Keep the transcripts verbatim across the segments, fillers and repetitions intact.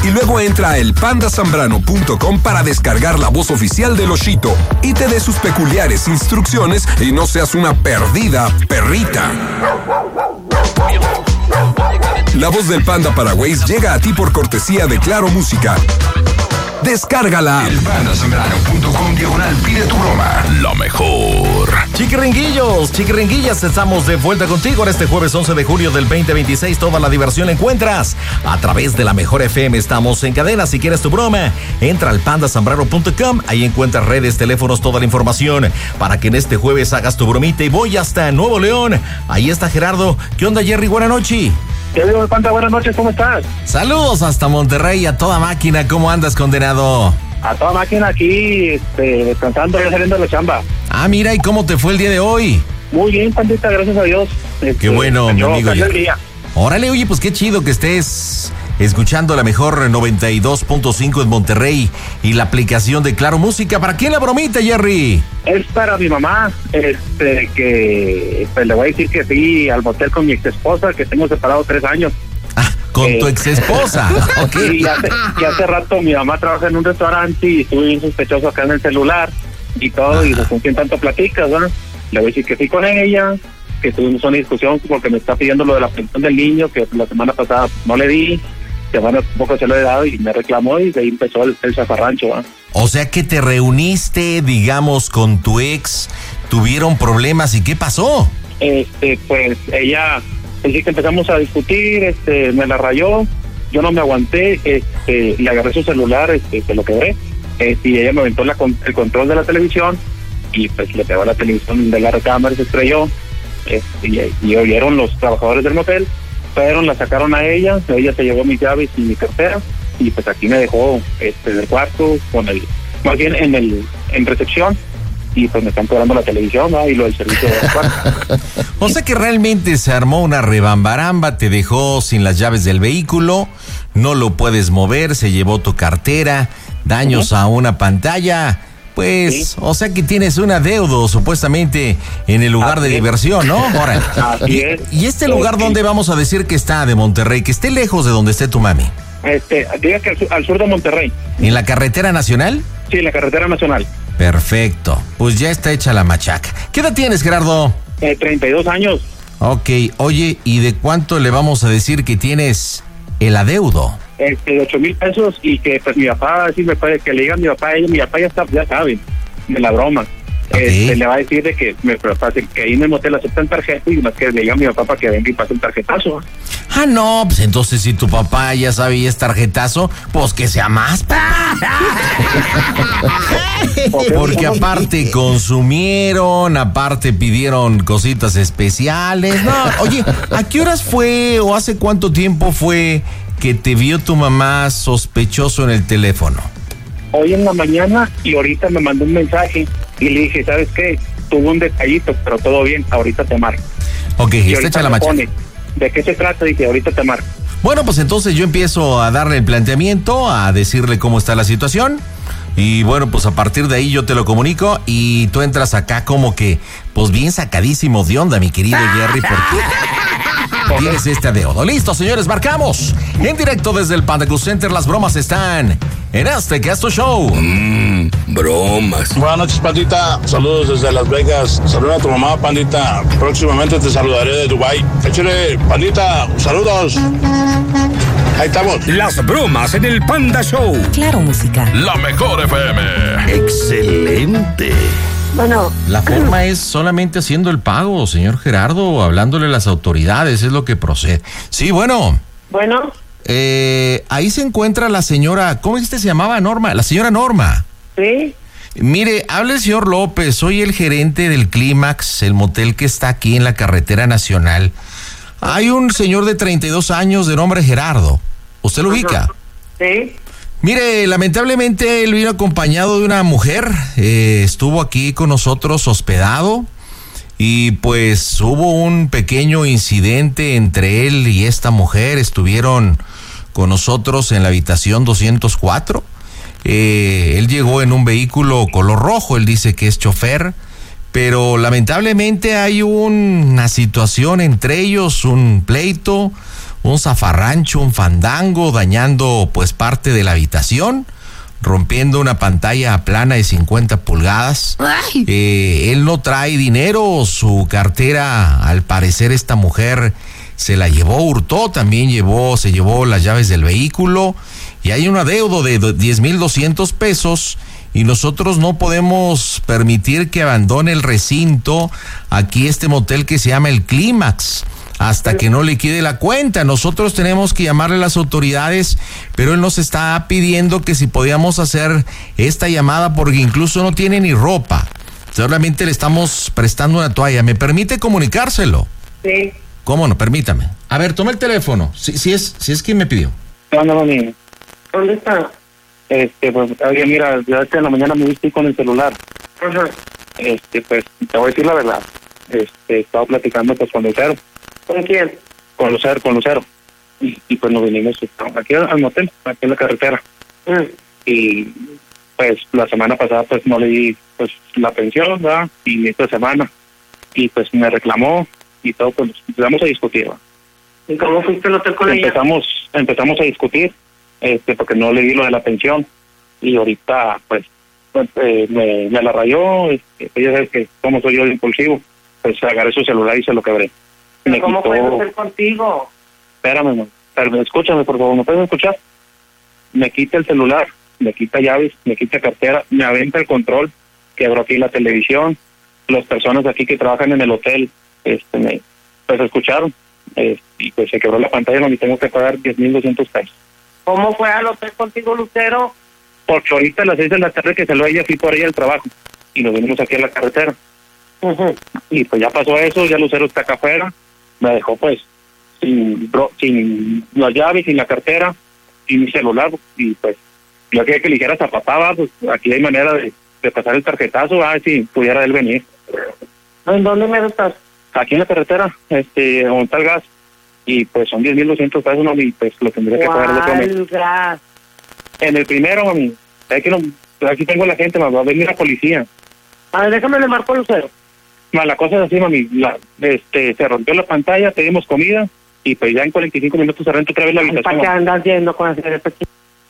Y luego entra a el panda zambrano punto com para descargar la voz oficial del Oshito y te dé sus peculiares instrucciones y no seas una perdida perrita. La voz del Panda Paraguays llega a ti por cortesía de Claro Música. Descárgala. el panda zambrano punto com diagonal pide tu broma. Lo mejor. Chiquiringuillos, chiquiringuillas, estamos de vuelta contigo en este jueves once de julio del veinte veintiséis. Toda la diversión la encuentras a través de la Mejor F M. Estamos en cadena. Si quieres tu broma, entra al panda zambrano punto com. Ahí encuentras redes, teléfonos, toda la información para que en este jueves hagas tu bromita. Y voy hasta Nuevo León. Ahí está Gerardo. ¿Qué onda, Jerry? Buenas noches. ¿Qué digo, Panda? Buenas noches, ¿cómo estás? Saludos hasta Monterrey, a toda máquina. ¿Cómo andas, condenado? A toda máquina aquí, este, descansando, ya saliendo de la chamba. Ah, mira, ¿y cómo te fue el día de hoy? Muy bien, Pandita, gracias a Dios. Este, Qué bueno, mi yo, amigo. el día. Órale, oye, pues qué chido que estés escuchando la Mejor noventa y dos punto cinco en Monterrey y la aplicación de Claro Música. ¿Para quién la bromita, Jerry? Es para mi mamá, este, que pues, le voy a decir que fui al motel con mi ex esposa, que tengo separado tres años. Ah, con eh, tu ex esposa. Okay. Y hace, y hace rato mi mamá trabaja en un restaurante y estuve bien sospechoso acá en el celular y todo, Ajá. y pues, con quién tanto platicas, ¿no? Le voy a decir que fui con ella, que tuvimos una discusión porque me está pidiendo lo de la pensión del niño, que la semana pasada no le di, semana poco se lo he dado y me reclamó y de ahí empezó el, el zafarrancho, ¿no? O sea que te reuniste, digamos, con tu ex, tuvieron problemas, ¿y qué pasó? Este, pues ella, así que empezamos a discutir, este, me la rayó, yo no me aguanté, este, le agarré su celular, este, se lo quebré, este, y ella me aventó la, el control de la televisión y pues le pegó a la televisión de la recámara y se estrelló, este, y, y oyeron los trabajadores del motel, fueron, la sacaron a ella, ella se llevó mis llaves y mi cartera y pues aquí me dejó este en el cuarto con el, más bien en el en recepción y pues me están cobrando la televisión, ¿no? Y lo del servicio de cuarto. O sea que realmente se armó una rebambaramba, te dejó sin las llaves del vehículo, no lo puedes mover, se llevó tu cartera, daños uh-huh. a una pantalla. Pues, sí. O sea que tienes un adeudo supuestamente en el lugar Así de es. diversión, ¿no? Ahora, Así y, es. ¿Y este lugar dónde vamos a decir que está de Monterrey? Que esté lejos de donde esté tu mami. Este, diga que al sur, al sur de Monterrey. ¿En la carretera nacional? Sí, en la carretera nacional. Perfecto, pues ya está hecha la machaca. ¿Qué edad tienes, Gerardo? Eh, treinta y dos años. Ok, oye, ¿y de cuánto le vamos a decir que tienes el adeudo? Este, de ocho mil pesos y que pues mi papá, sí me puede, que le digan a mi papá, ella, mi papá ya está, ya saben, de la broma. Okay. Este, le va a decir de que me fácil, que ahí en el motel aceptan tarjeta y más que le diga a mi papá para que venga y pase un tarjetazo. Ah, no, pues entonces si tu papá ya sabe y es tarjetazo, pues que sea más. Porque aparte consumieron, aparte pidieron cositas especiales. No, oye, ¿a qué horas fue o hace cuánto tiempo fue que te vio tu mamá sospechoso en el teléfono? Hoy en la mañana y ahorita me mandó un mensaje y le dije, ¿sabes qué? Tuve un detallito, pero todo bien, ahorita te marco. Ok, y está hecha la machaca. ¿De qué se trata? Dije, ahorita te marco. Bueno, pues entonces yo empiezo a darle el planteamiento, a decirle cómo está la situación. Y bueno, pues a partir de ahí yo te lo comunico y tú entras acá como que, pues bien sacadísimo de onda, mi querido Jerry, porque tienes este adeudo. Listo, señores, marcamos. En directo desde el Panda Cool Center, las bromas están en este Casto Show. Mmm, bromas. Buenas noches, Pandita. Saludos desde Las Vegas. Saluda a tu mamá, Pandita. Próximamente te saludaré de Dubái. Échale, Pandita, saludos. Ahí estamos. Las bromas en el Panda Show. Claro Música. La Mejor F M. Excelente. Bueno. La forma es solamente haciendo el pago, señor Gerardo, hablándole a las autoridades, es lo que procede. Sí, bueno. Bueno. Eh, ahí se encuentra la señora, ¿cómo es que se llamaba? Norma, la señora Norma. Sí. Mire, habla el señor López, soy el gerente del Clímax, el motel que está aquí en la carretera nacional. Hay un señor de treinta y dos años de nombre Gerardo. ¿Usted lo ubica? Sí. Mire, lamentablemente él vino acompañado de una mujer, eh, estuvo aquí con nosotros hospedado y pues hubo un pequeño incidente entre él y esta mujer. Estuvieron con nosotros en la habitación doscientos cuatro. Eh, él llegó en un vehículo color rojo, él dice que es chofer, pero lamentablemente hay una situación entre ellos, un pleito. un zafarrancho, un fandango, dañando pues parte de la habitación, rompiendo una pantalla plana de cincuenta pulgadas. Eh, él no trae dinero, su cartera, al parecer esta mujer se la llevó, hurtó, también llevó, se llevó las llaves del vehículo y hay un adeudo de diez mil doscientos pesos y nosotros no podemos permitir que abandone el recinto, aquí este motel que se llama El Clímax, hasta que no liquide la cuenta. Nosotros tenemos que llamarle a las autoridades, pero él nos está pidiendo que si podíamos hacer esta llamada porque incluso no tiene ni ropa. Solamente le estamos prestando una toalla. ¿Me permite comunicárselo? Sí. ¿Cómo no? Permítame. A ver, toma el teléfono. Si, si es si es quien me pidió. ¿Qué onda, mami? ¿Dónde está? Este, pues, oye, mira, ya es que en la mañana me viste con el celular. Ajá. Este, pues, te voy a decir la verdad. Este, estaba platicando pues con Lucero. ¿Con quién? Con Lucero, con Lucero. Y, y pues nos vinimos aquí al motel, aquí en la carretera. Mm. Y pues la semana pasada pues no le di pues la pensión, ¿verdad? Y esta semana. Y pues me reclamó y todo, pues empezamos a discutir, ¿verdad? ¿Y cómo fuiste al hotel con ella? Empezamos, empezamos a discutir, este, porque no le di lo de la pensión. Y ahorita pues, pues eh, me, me la rayó, este, ella sabe que como soy yo de impulsivo, pues agarré su celular y se lo quebré. Me ¿Cómo quitó... puedo hacer contigo? Espérame, no. Pero escúchame, por favor, ¿me puedes escuchar? Me quita el celular, me quita llaves, me quita cartera, me aventa el control, quebró aquí la televisión. Las personas aquí que trabajan en el hotel, este, me, pues escucharon, eh, y pues se quebró la pantalla donde tengo que pagar diez mil doscientos pesos. ¿Cómo fue al hotel contigo, Lucero? Porque ahorita a las seis de la tarde que salió ella, fui por ella al trabajo, y nos venimos aquí a la carretera. Uh-huh. Y pues ya pasó eso, ya Lucero está acá afuera, me dejó pues sin bro, sin las llaves, sin la cartera, sin mi celular, y pues yo quería que le dijeras a papá, va, pues aquí hay manera de, de pasar el tarjetazo, a ver si pudiera él venir. ¿En dónde me estás? Aquí en la carretera, este, donde está el gas, y pues son diez mil doscientos pesos, ¿no? Y pues lo tendría que pagar de otro mes. gas? En el primero, mami, aquí, no, aquí tengo la gente, va a venir la policía. A ver, déjame le marco a Lucero. Ma, la cosa es así, mami, la, este, se rompió la pantalla, pedimos comida, y pues ya en cuarenta y cinco minutos se renta otra vez la habitación. ¿Para qué andas yendo con ese pequeño?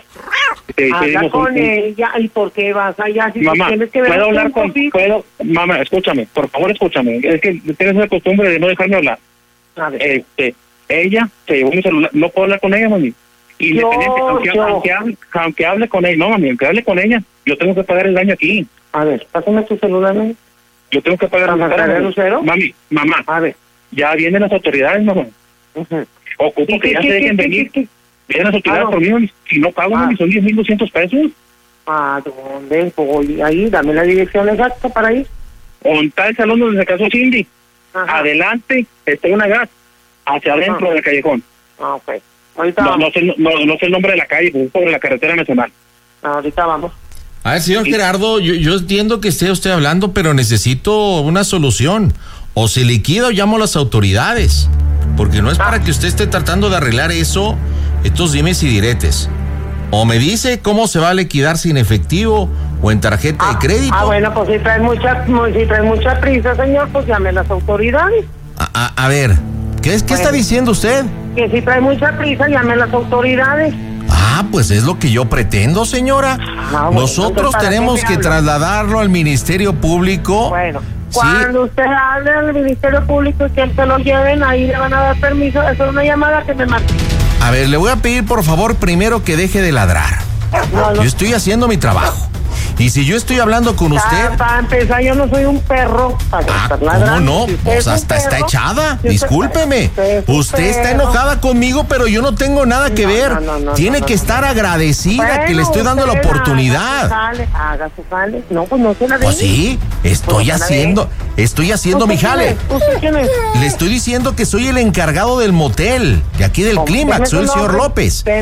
Eh, Habla con un, ella, ¿y por qué vas allá? Si mamá, tienes que ver puedo hablar con, contigo. puedo, mamá, escúchame, por favor escúchame, es que tienes la costumbre de no dejarme hablar. A ver. Este, ella se llevó mi celular, no puedo hablar con ella, mami. Independiente, Yo, aunque, yo. aunque, hable, aunque hable con ella, no, mami, aunque hable con ella, yo tengo que pagar el daño aquí. A ver, pásame tu celular, ¿no? Yo tengo que pagar el ¿Para pagar el Lucero? Mami, mamá, A ver. ya vienen las autoridades, mamá. Uh-huh. Ocupo ¿Y que qué, ya qué, se dejen qué, venir. qué, qué? Vienen las autoridades Ah, no. por mí, si no pago, Ah. mami, son diez mil doscientos pesos. ¿A dónde voy? Ahí, dame la dirección exacta para ir. ¿Dónde está el salón donde se casó Cindy? Ajá. Adelante está una gas, hacia adentro Ajá. del callejón. Ah, ok. Ahorita No, vamos. no, sé, no, no sé el nombre de la calle, pero es sobre la carretera nacional. Ahorita vamos. A ver, señor Gerardo, yo, yo entiendo que esté usted hablando, pero necesito una solución. O se liquida o llamo a las autoridades. Porque no es para que usted esté tratando de arreglar eso, estos dimes y diretes. O me dice cómo se va a liquidar sin efectivo o en tarjeta de crédito. Ah, bueno, pues si traes mucha, si traes mucha prisa, señor, pues llame a las autoridades. A, a, a ver, ¿qué, es, ¿qué Bueno. está diciendo usted? Que si traes mucha prisa, llame a las autoridades. Ah, pues es lo que yo pretendo, señora. Ah, bueno, Nosotros entonces, ¿para tenemos qué me que habla? trasladarlo al Ministerio Público. Bueno, Sí. cuando usted hable al Ministerio Público y que se lo lleven, ahí le van a dar permiso. Eso es una llamada que me marque. A ver, le voy a pedir por favor primero que deje de ladrar. No, no. Yo estoy haciendo mi trabajo. Y si yo estoy hablando con usted... Ah, para empezar, yo no soy un perro para Ah, estar ¿cómo ladrando. no? Si usted Pues es un hasta está perro, echada. si usted- Discúlpeme. usted es un Usted está perro. enojada conmigo, pero yo no tengo nada que No, ver. no, no, no, Tiene no, que no, estar no. agradecida que le estoy dando la Bueno, usted oportunidad. Haga su jale, haga su jale. No, pues no se la Pues dé. sí, estoy Pues, ¿la haciendo, estoy haciendo mi ¿Usted quién jale. es? ¿Usted quién es? Le estoy diciendo que soy el encargado del motel, de aquí del ¿Cómo? Clímax, Deme soy el su señor nombre. López. Dem-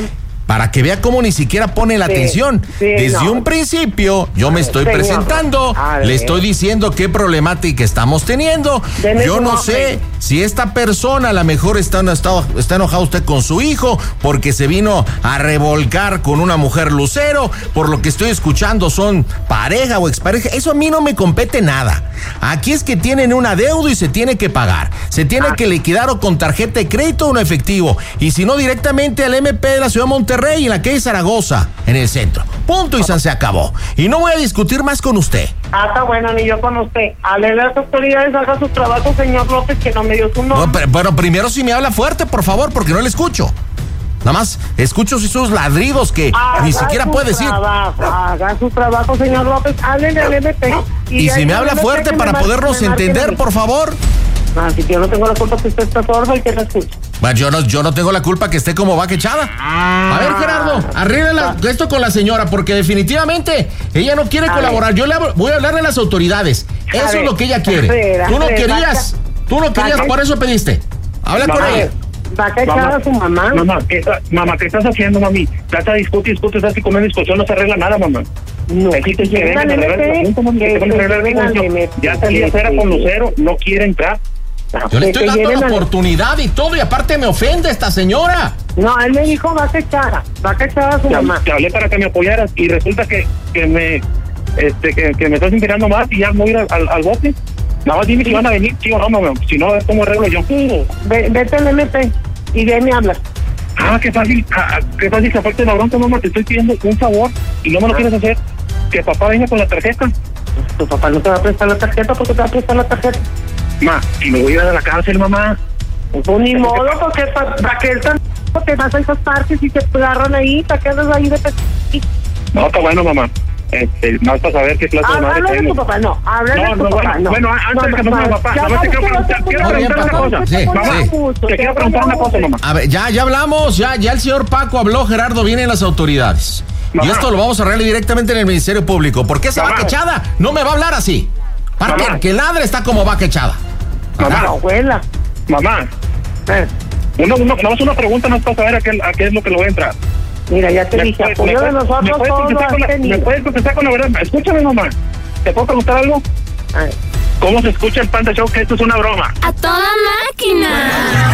Para que vea cómo ni siquiera pone la Sí, atención. sí, Desde no. un principio yo me estoy Señor, presentando, a ver. le estoy diciendo qué problemática estamos teniendo. Deme Yo su no nombre. sé si esta persona a lo mejor está, está, está enojado usted con su hijo porque se vino a revolcar con una mujer lucero. Por lo que estoy escuchando son pareja o expareja. Eso a mí no me compete nada. Aquí es que tienen un adeudo y se tiene que pagar. Se tiene Ah. que liquidar o con tarjeta de crédito o en efectivo. Y si no, directamente al M P de la ciudad de Monterrey, en la calle Zaragoza, en el centro. Punto y san se acabó. Y no voy a discutir más con usted. Ah, está bueno, ni yo con usted. Hable a las autoridades, haga su trabajo, señor López, que no me dio su No, nombre. pero, pero primero si me habla fuerte, por favor, porque no le escucho. Nada más escucho esos ladridos que Haga ni siquiera su puede decir. trabajo, haga su trabajo, señor López. Háblele al M P. Y si me habla fuerte para podernos entender, por favor. Ah, si yo no tengo la culpa que usted está sordo y que no escucha. Bueno, yo no, yo no tengo la culpa que esté como vaca echada. A ver, Gerardo, arregla esto con la señora, porque definitivamente ella no quiere A colaborar. Yo le hablo- voy a hablarle a las autoridades. A Eso ver, es lo que ella quiere. a ver, a Tú no ver, querías, tú no querías, vaca- por eso pediste. Habla con Mamá, ella. Va a echar a su mamá. Mamá, ¿qué, está- mamá, ¿qué estás haciendo, mami? Trata de discutir, discute, estás con una discusión, no se arregla nada, mamá. No, Necesitas que vengan a al arreglar el M P, asunto, mami, que que van a arreglar el lleven al asunto. M P, Ya salí que- afuera con Lucero, no quiere entrar. Yo le que estoy te dando lleven la al- oportunidad y todo, y aparte me ofende esta señora. No, él me dijo va a echar, va a echar a su Te, mamá. te hablé para que me apoyaras y resulta que, que me este que, que me estás inspirando más y ya voy a ir al, al, al bote. Nada más dime si van a venir, sí o no, mamá. Si no, a ver cómo arreglo yo. Sí, ve- vete al M P y de ahí me hablas. Ah, qué fácil, ah, qué fácil que aparte de la bronca, mamá, te estoy pidiendo un favor y no me lo quieres hacer. Que papá venga con la tarjeta. Tu papá no te va a prestar la tarjeta porque te va a prestar la tarjeta. Ma, y me voy a ir a la cárcel, mamá. Pues ni modo, porque para que él tampoco te vas a esas partes y te agarran ahí, para que andas ahí de pe- No, está bueno, mamá. Este, más para saber qué clase de madre Habla de tu tengo. papá, no, habla de No, tu no, papá, bueno, no. bueno, antes de que no me papá, ya nada más te quiero vamos, preguntar, ya quiero vamos, preguntar ya una vamos, cosa. Sí, ya sí. vamos, Te quiero ya preguntar una vamos. cosa, mamá. A ver, ya, ya hablamos, ya, ya el señor Paco habló, Gerardo, vienen las autoridades. Mamá. Y esto lo vamos a arreglar directamente en el Ministerio Público. ¿Por qué esa Mamá. vaca echada no me va a hablar así? Para Mamá. que, que ladre está como vaca echada. Mamá, Abuela. mamá, Eh, uno, uno, nada más una pregunta más para saber a qué, a qué es lo que lo voy a entrar. Mira, ya te ¿Me dije, puedes- apoyo me de puedes- nosotros me puedes todos lo contestar con has la- ¿Me tenido. puedes contestar con la verdad? Escúchame, mamá. ¿Te puedo preguntar algo? Ay, ¿Cómo se escucha el Panda Show que esto es una broma? ¡A toda máquina!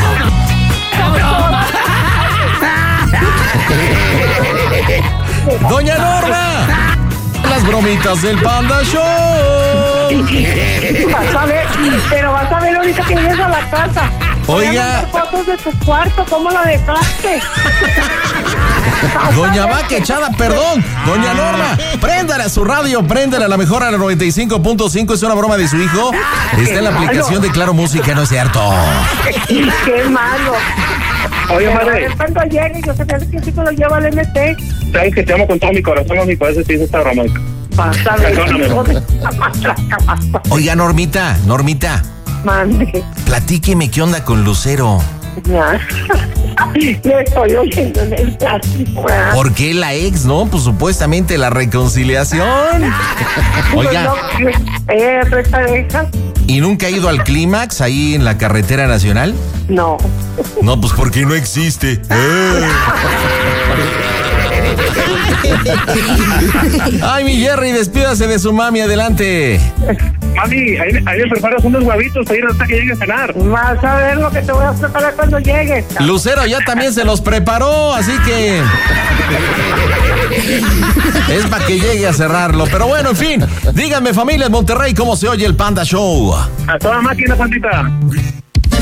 Doña Norma, las bromitas del Panda Show. Vas a ver, pero vas a ver ahorita que llegues a la casa. Oiga. Voy a mandar fotos de tu cuarto, ¿cómo lo dejaste? Doña Vaca echada, perdón. Doña Norma, préndale a su radio, préndale a la mejor a la noventa y cinco punto cinco. Es una broma de su hijo. Está en la aplicación de Claro Música, no es cierto. Qué malo. Oye, Pero a madre, ver cuando llegue, yo sé que sí te lo lleva al M T. sabes que te amo con todo mi corazón, mami, por eso te hice esta broma. Vas a ver. Perdóname. Oiga, Normita, Normita, Mande. platíqueme qué onda con Lucero. Ya. Le estoy oyendo en el plástico. ¿Por qué la ex, no? Pues supuestamente la reconciliación. Oiga, Eh, pareja. ¿y nunca ha ido al clímax ahí en la carretera nacional? No. No, pues porque no existe. Eh. Ay, mi Jerry, despídase de su mami, adelante. Mami, ahí, ahí me preparas unos huevitos para ir hasta que llegue a cenar. Vas a ver lo que te voy a preparar cuando llegues. Lucero ya también se los preparó, así que es para que llegue a cerrarlo. Pero bueno, en fin, díganme, familia de Monterrey, cómo se oye el Panda Show. A toda máquina, Pandita.